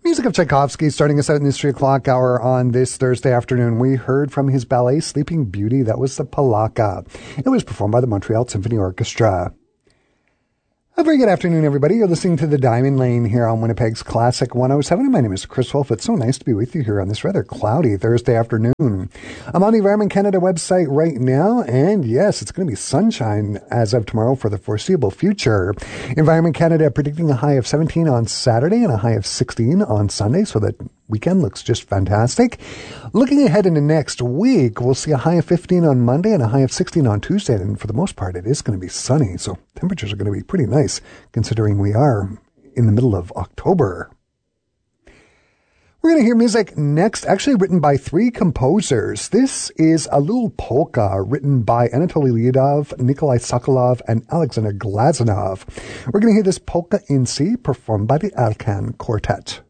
Music of Tchaikovsky starting us out in this 3 o'clock hour on this Thursday afternoon. We heard from his ballet Sleeping Beauty. That was the Polaka. It was performed by the Montreal Symphony Orchestra. A very good afternoon, everybody. You're listening to The Diamond Lane here on Winnipeg's Classic 107. And my name is Chris Wolf. It's so nice to be with you here on this rather cloudy Thursday afternoon. I'm on the Environment Canada website right now. And yes, it's going to be sunshine as of tomorrow for the foreseeable future. Environment Canada predicting a high of 17 on Saturday and a high of 16 on Sunday. So that weekend looks just fantastic. Looking ahead into next week, we'll see a high of 15 on Monday and a high of 16 on Tuesday. And for the most part, it is going to be sunny. So temperatures are going to be pretty nice considering we are in the middle of October. We're going to hear music next, actually written by 3 composers. This is a little polka written by Anatoly Lyudov, Nikolai Sokolov, and Alexander Glazunov. We're going to hear this polka in C performed by the Alcan Quartet.